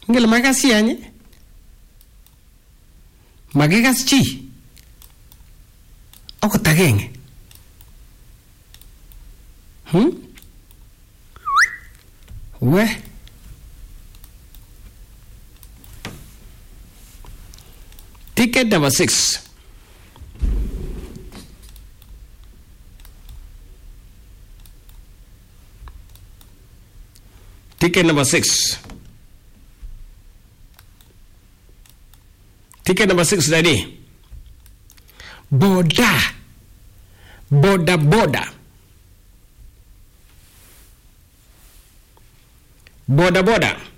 Ngel makasi anye. Magikas chi. Ako tagenge. We. Ticket number 6. Ticket number 6. Ticket number 6 ready. Boda. Boda boda. Boda boda.